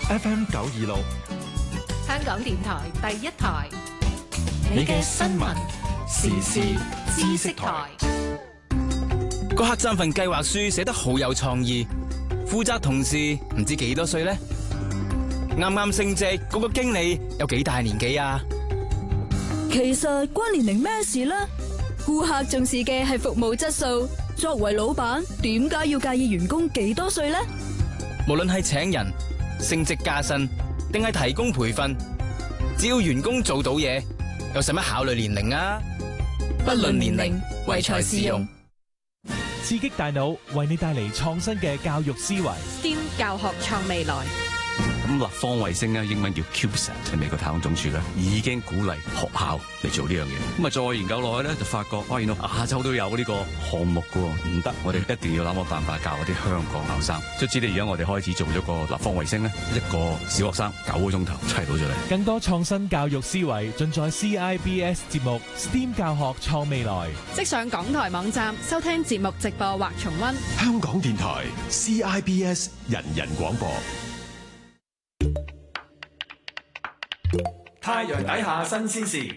FM 926， 香港電台第一台， 你嘅新聞時事知識台。 個黑三份計劃書寫得好有創意，負責同事唔知幾多歲呢？啱啱升職嗰個經理有幾大年紀啊？ 其實關年齡咩事呢？顧客重視嘅係服務質素，作為老闆，點解要介意員工幾多歲呢？ 無論係請人、升職加薪，定係提供培訓，只要員工做到嘢，又使乜考慮年齡啊？不論年齡，唯才是用。 刺激大腦，為你帶嚟創新嘅教育思維。 STEM 教學創未來。 咁立方衛星咧，英文叫 CubeSat，係美國太空總署咧已經鼓勵學校嚟做呢樣嘢。咁啊，再研究落去咧，就發覺原來亞洲都有呢個項目噶，唔得，我哋一定要諗個辦法教一啲香港學生。即係知你而家我哋開始做咗個立方衛星咧，一個小學生9個鐘頭砌到咗嚟。 更多創新教育思維盡在 CIBS 節目 STEM 教學創未來。 即上港台網站收聽節目直播或重溫。 香港電台 CIBS 人人廣播。 太陽底下新鮮事，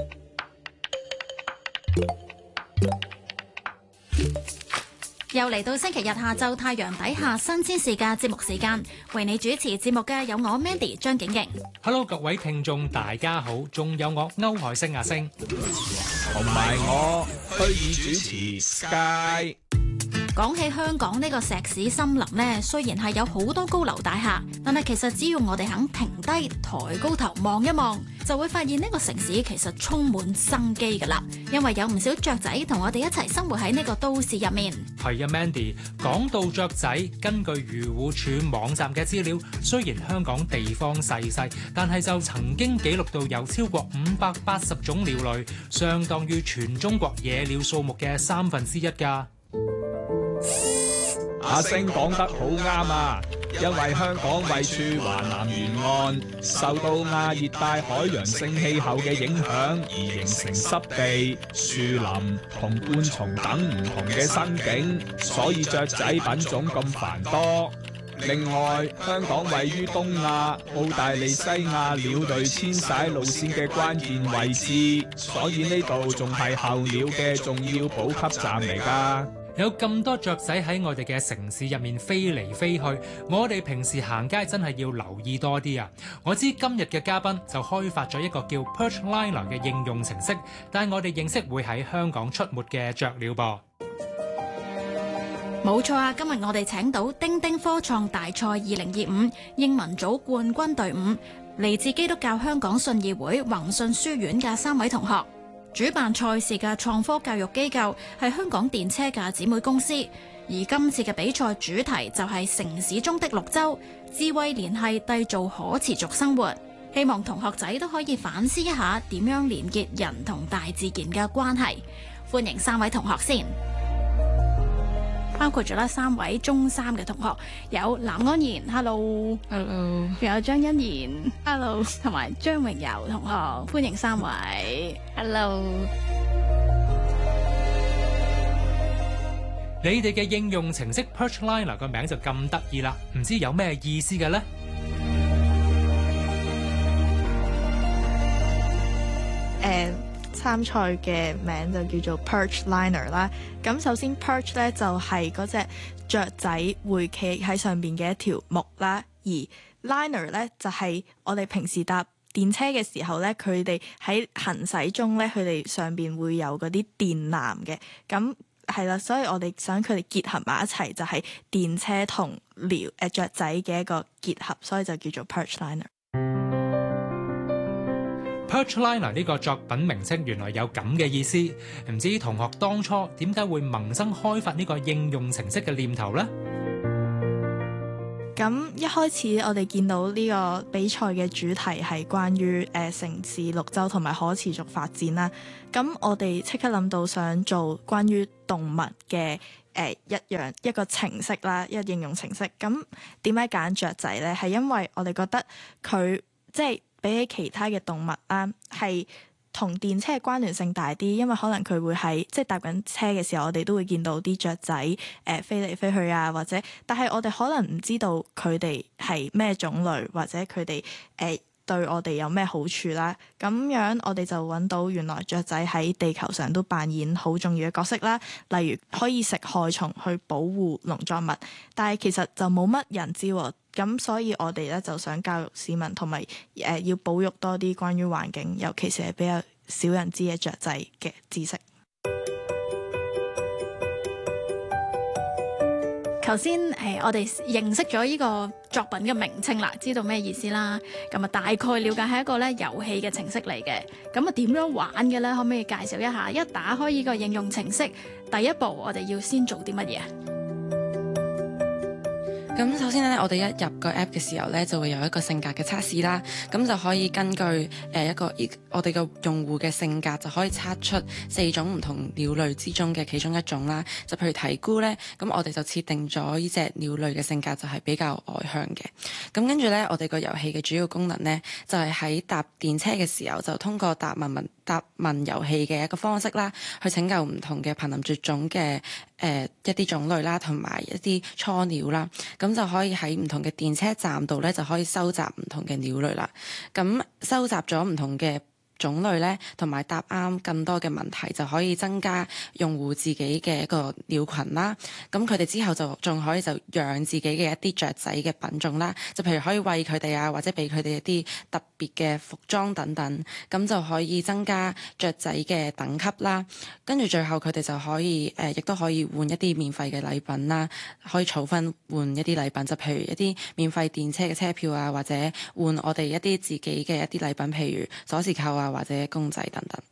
又嚟到星期日下晝太陽底下新鮮事嘅節目時間，為你主持節目嘅有我 Mandy 張景瑩。 Hello， 各位聽眾大家好，仲有我歐海星阿星， 同埋我虛擬主持 Sky。 講起香港呢個石屎森林呢，雖然係有好多高樓大廈，但係其實只要我哋肯停低抬高頭望一望，就會發現呢個城市其實充滿生機㗎啦。因為有唔少雀仔同我哋一齊生活喺呢個都市入面。 係啊 Mandy， 講到雀仔，根據漁護署網站嘅資料，雖然香港地方細，但係就曾經記錄到有超過580種鳥類，相當於全中國野鳥數目嘅1/3㗎。 阿星講得好啱啊！因為香港位處華南沿岸，受到亞熱帶海洋性氣候嘅影響，而形成濕地、樹林同灌叢等唔同嘅生境，所以雀仔品種咁繁多。另外，香港位於東亞、澳大利西亞鳥類遷徙路線嘅關鍵位置，所以呢度仲係候鳥嘅重要補給站嚟㗎。 有咁多雀仔喺我哋嘅城市入面飛嚟飛去，我哋平時行街真係要留意多啲啊！我知今日嘅嘉賓就開發咗一個叫 Perchliner 嘅應用程式，但我哋認識會喺香港出沒嘅雀鳥噃。 冇錯啊！今日我哋請到丁丁科創大賽2025英文組冠軍隊伍，嚟自基督教香港信義會宏信書院嘅3位同學。主辦賽事嘅創科教育機構係香港電車嘅姊妹公司，而今次嘅比賽主題就係城市中的綠洲，智慧聯繫締造可持續生活。希望同學仔都可以反思一下點樣連結人同大自然嘅關係。歡迎3位同學先。包括咗3位中3嘅同學，有藍安然 ，hello， 仲有張欣然 ，hello， 同埋張榮柔同學，歡迎3位 ，hello。 你哋嘅應用程式 Perchliner 個名就咁得意啦，唔知有咩意思嘅呢？ 參賽嘅名就叫做 Perchliner 啦。咁首先 Perch 咧就係嗰隻雀仔會企喺上邊嘅一條木啦，而 Liner 咧就係我哋平時搭電車嘅時候咧，佢哋喺行駛中咧，佢哋上邊會有嗰啲電纜嘅。咁係啦，所以我哋想佢哋結合埋一齊，就係電車同雀仔嘅一個結合，所以就叫做 Perchliner。 Perchliner 呢個作品名稱原來有咁嘅意思，唔知同學當初點解會萌生開發呢個應用程式嘅念頭呢？ 咁一開始我哋見到呢個比賽嘅主題係關於城市綠洲同埋可持續發展啦。咁我哋即刻諗到想做關於動物嘅一個程式啦，一個應用程式。咁點解揀雀仔呢？係因為我哋覺得佢即係比起其他嘅動物啦，係同電車嘅關聯性大啲，因為可能佢會喺即係搭緊車嘅時候，我哋都會見到啲雀仔飛嚟飛去啊，或者但係我哋可能唔知道佢哋係咩種類，或者佢哋對我哋有咩好處啦。咁樣我哋就揾到原來雀仔喺地球上都扮演好重要嘅角色啦，例如可以食害蟲去保護農作物，但係其實就冇乜人知喎。咁所以我哋咧就想教育市民同埋要保育多啲關於環境，尤其是係比較少人知嘅雀仔嘅知識。 頭先我哋認識咗呢個作品嘅名稱啦，知道咩意思啦。咁啊，大概了解係一個咧遊戲嘅程式嚟嘅。咁啊，點樣玩嘅咧？可唔可以介紹一下？一打開呢個應用程式，第一步我哋要先做啲乜嘢？ 咁首先咧，我哋一入個 app 嘅時候咧，就會有一個性格嘅測試啦。咁就可以根據我哋嘅用戶嘅性格，就可以測出4種唔同鳥類之中嘅其中一種啦。就譬如鹈鶘咧，咁我哋就設定咗呢隻鳥類嘅性格就係比較外向嘅。咁跟住咧，我哋個遊戲嘅主要功能咧，就係喺搭電車嘅時候，就通過答問遊戲嘅一個方式啦，去拯救唔同嘅瀕臨絕種嘅一啲種類啦，同埋一啲雛鳥啦。咁就可以喺唔同嘅電車站度咧，就可以收集唔同嘅鳥類啦。咁收集咗唔同嘅種類咧，同埋答啱更多嘅問題，就可以增加用戶自己嘅一個鳥群啦。咁佢哋之後就仲可以就養自己嘅一啲雀仔嘅品種啦。就譬如可以餵佢哋啊，或者俾佢哋一啲特別嘅服裝等等，咁就可以增加雀仔嘅等級啦。跟住最後佢哋就可以亦都可以換一啲免費嘅禮品啦，可以儲分換一啲禮品，就譬如一啲免費電車嘅車票啊，或者換我哋一啲自己嘅一啲禮品，譬如鎖匙扣啊，或者公仔等等。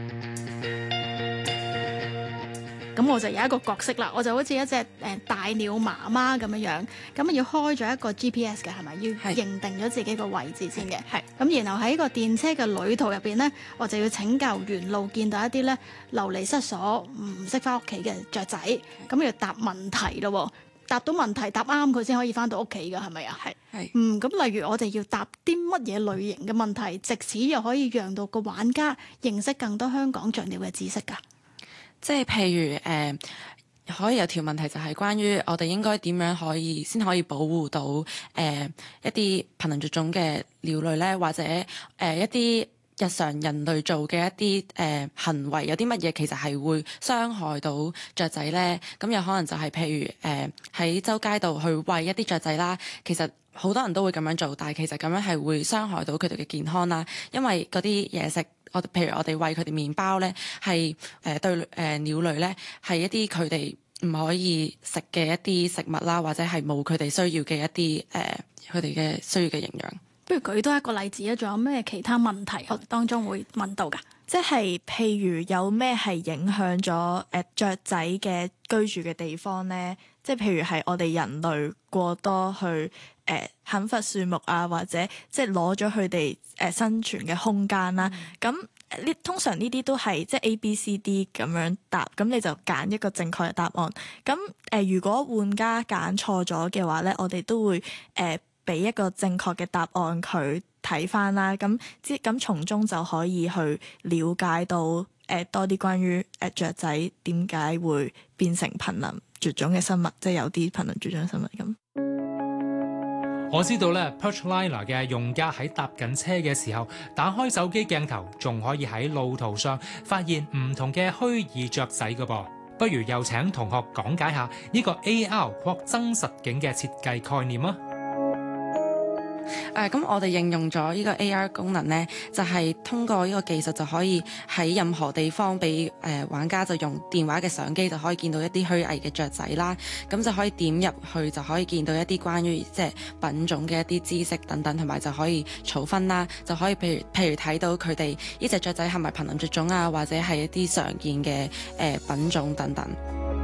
咁我就有一個角色啦，我就好似一隻大鳥媽媽咁樣，咁要開咗一個 GPS 嘅，係咪？要認定咗自己個位置先嘅。係。咁然後喺個電車嘅旅途入邊呢，我就要拯救沿路見到一啲咧流離失所、唔識翻屋企嘅雀仔，咁要答問題咯。答到問題答啱佢先可以翻到屋企㗎，係咪啊？係。咁例如我哋要答啲乜嘢類型嘅問題，藉此又可以讓到個玩家認識更多香港雀鳥嘅知識㗎。 即係譬如可以有條問題就係關於我哋應該點樣先可以保護到一啲瀕臨絕種嘅鳥類咧，或者一啲日常人類做嘅一啲行為有啲乜嘢其實係會傷害到雀仔咧？咁有可能就係譬如喺周街度去餵一啲雀仔啦，其實好多人都會咁樣做，但係其實咁樣係會傷害到佢哋嘅健康啦，因為嗰啲嘢食。譬如我哋餵佢哋麵包咧，係對鳥類咧係一啲佢哋唔可以食嘅一啲食物啦，或者係冇佢哋需要嘅一啲佢哋嘅需要嘅營養。 不如舉多一個例子啊！仲有咩其他問題我當中會問到㗎？ 即係譬如有咩係影響咗雀仔嘅居住嘅地方咧？即係譬如係我哋人類過多去砍伐樹木啊，或者即係攞咗佢哋生存嘅空間啦。咁通常呢啲都係即係 A、B、C、D 咁樣答，咁你就揀一個正確嘅答案。咁如果玩家揀錯咗嘅話咧，我哋都會俾一個正確嘅答案佢睇返啦。咁從中就可以去了解到多啲關於雀仔點解會變成瀕臨絕種嘅生物，即係有啲瀕臨絕種嘅生物咁。 我知道咧 Perchliner 嘅用家喺搭緊車嘅時候，打開手機鏡頭，仲可以喺路途上發現唔同嘅虛擬雀仔㗎噃。不如又請同學講解下呢個 AR 或真實景嘅設計概念啊！ 咁我哋應用咗呢個 AR 功能呢，就係通過呢個技術就可以喺任何地方俾玩家就用電話嘅相機就可以見到一啲虛偽嘅雀仔啦。咁就可以點入去就可以見到一啲關於即係品種嘅一啲知識等等，同埋就可以儲分啦。就可以譬如睇到佢哋呢隻雀仔係咪瀕臨絕種啊，或者係一啲常見嘅品種等等。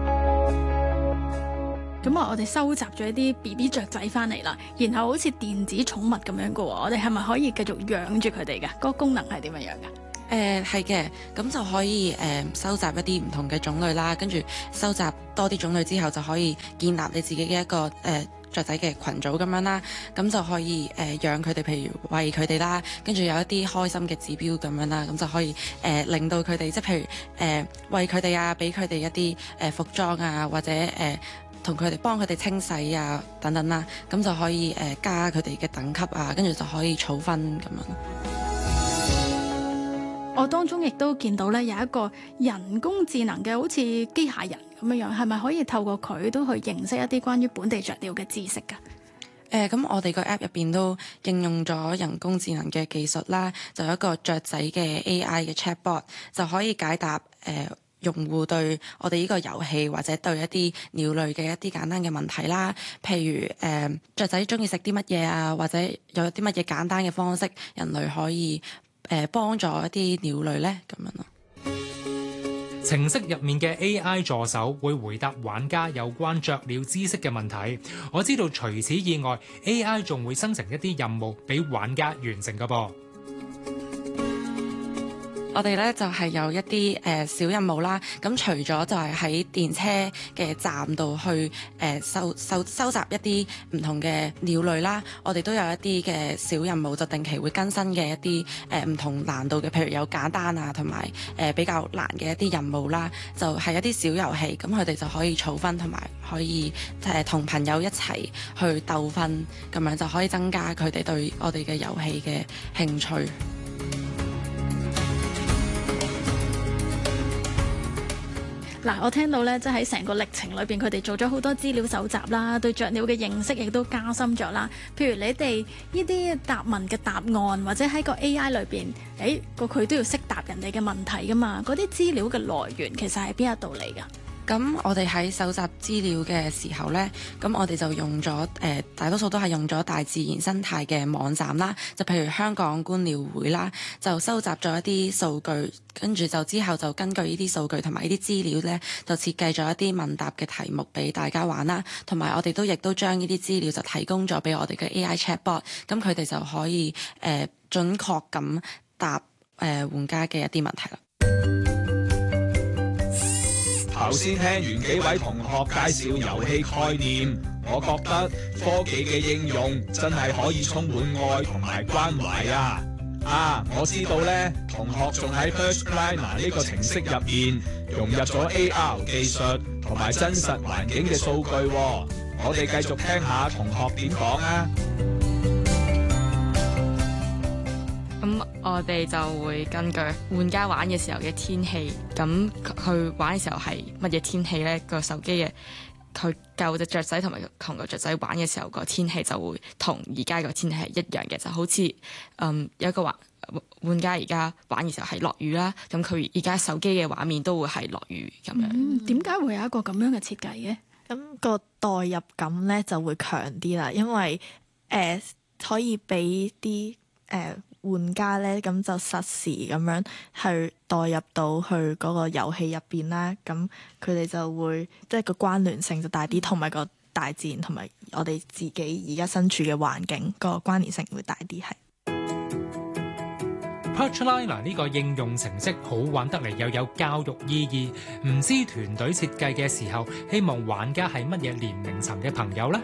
咁我哋收集咗一啲 BB 雀仔翻嚟啦，然後好似電子寵物咁樣嘅喎，我哋係咪可以繼續養住佢哋㗎？嗰個功能係點樣㗎？ 係嘅，咁就可以收集一啲唔同嘅種類啦，跟住收集多啲種類之後，就可以建立你自己嘅一個雀仔嘅群組咁樣啦，咁就可以養佢哋，譬如餵佢哋啦，跟住有一啲開心嘅指標咁樣啦，咁就可以令到佢哋即係譬如餵佢哋啊，俾佢哋一啲服裝啊，或者同佢哋幫佢哋清洗啊等等啦，咁就可以加佢哋嘅等級啊，跟住就可以儲分咁樣。 我當中亦都見到咧有一個人工智能嘅好似機械人咁樣，係咪可以透過佢都去認識一啲關於本地雀鳥嘅知識㗎？ 咁我哋個 app 入邊都應用咗人工智能嘅技術啦，就有一個雀仔嘅 AI 嘅 chatbot， 就可以解答用戶對我哋呢個遊戲或者對一啲鳥類嘅一啲簡單嘅問題啦，譬如雀仔中意食啲乜嘢啊，或者有啲乜嘢簡單嘅方式，人類可以幫助一啲鳥類呢咁樣咯。 程式入面嘅 AI 助手會回答玩家有關雀鳥知識嘅問題。我知道除此以外 ，AI 仲會生成一啲任務俾玩家完成㗎噃。 我哋咧就係有一啲小任務啦，咁除咗就係喺電車嘅站度去收集一啲唔同嘅鳥類啦，我哋都有一啲嘅小任務，就定期會更新嘅一啲唔同難度嘅，譬如有簡單啊，同埋比較難嘅一啲任務啦，就係一啲小遊戲，咁佢哋就可以儲分，同埋可以同朋友一齊去鬥分，咁樣就可以增加佢哋對我哋嘅遊戲嘅興趣。 嗱，我聽到咧，即係喺成個歷程裏邊，佢哋做咗好多資料搜集啦，對雀鳥嘅認識亦都加深咗啦。譬如你哋呢啲答問嘅答案，或者喺個 AI 裏邊，佢都要識答人哋嘅問題噶嘛。嗰啲資料嘅來源其實係邊一度嚟㗎？ 咁我哋喺搜集資料嘅時候呢，咁我哋就用咗大多數都係用咗大自然生態嘅網站啦，就譬如香港觀鳥會啦，就收集咗一啲數據，跟住就之後就根據呢啲數據同埋呢啲資料呢，就設計咗一啲問答嘅題目俾大家玩啦，同埋我哋亦都將呢啲資料就提供咗俾我哋嘅 AI chatbot， 咁佢哋就可以準確咁答玩家嘅一啲問題啦。 頭先聽完幾位同學介紹遊戲概念，我覺得科技嘅應用真係可以充滿愛同埋關懷啊！我知道呢，同學仲喺 Perchliner 呢個程式入面融入咗 AR 技術同埋真實環境嘅數據喎。我哋繼續聽下同學點講啊！ 咁我哋就會根據玩家玩嘅時候嘅天氣，咁去玩嘅時候係乜嘢天氣呢？個手機嘅佢救隻雀仔同埋同個雀仔玩嘅時候個天氣就會同而家個天氣係一樣嘅，就好似有一個玩家而家玩嘅時候係落雨啦，咁佢而家手機嘅畫面都會係落雨咁樣。 點解會有一個咁樣嘅設計嘅？ 咁個代入感咧就會強啲啦，因為可以俾啲玩家咧咁就實時咁樣去代入到去嗰個遊戲入邊啦，咁佢哋就會即係個關聯性就大啲，同埋個大自然同埋我哋自己而家身處嘅環境個關聯性會大啲。係 Perchliner 呢個應用程式好玩得嚟又有教育意義，唔知團隊設計嘅時候希望玩家係乜嘢年齡層嘅朋友呢？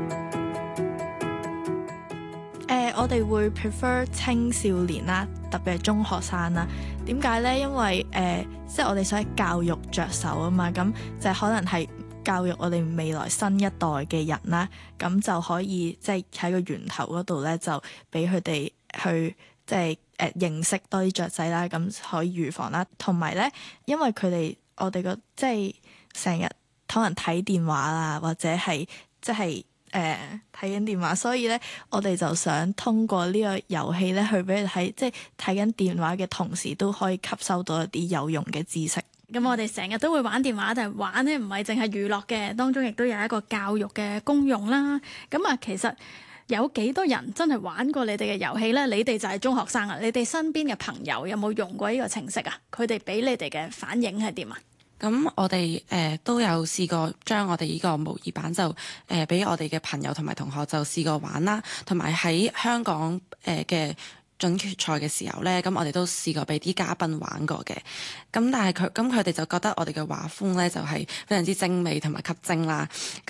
我哋會 prefer 青少年啦，特別係中學生啦。點解呢？因為即係我哋想喺教育着手啊嘛，咁就可能係教育我哋未來新一代嘅人啦，咁就可以即係喺個源頭嗰度咧，就俾佢哋去即係認識多啲雀仔啦，咁可以預防啦。同埋咧，因為佢哋我哋個即係成日可能睇電話啦，或者係即係睇緊電話，所以咧我哋就想通過呢個遊戲咧，去俾佢睇，即係睇緊電話嘅同時都可以吸收到一啲有用嘅知識。 咁我哋成日都會玩電話，但係玩咧唔係淨係娛樂嘅，當中亦都有一個教育嘅功用啦。咁啊，其實有幾多人真係玩過你哋嘅遊戲咧？你哋就係中學生啊，你哋身邊嘅朋友有冇用過呢個程式啊？佢哋俾你哋嘅反應係點啊？ 咁我哋都有試過將我哋呢個模擬版就俾我哋嘅朋友同埋同學就試過玩啦，同埋喺香港嘅準決賽嘅時候呢，咁我哋都試過俾啲嘉賓玩過嘅。咁但係佢哋就覺得我哋嘅畫風呢就係非常之精美同埋吸睛啦。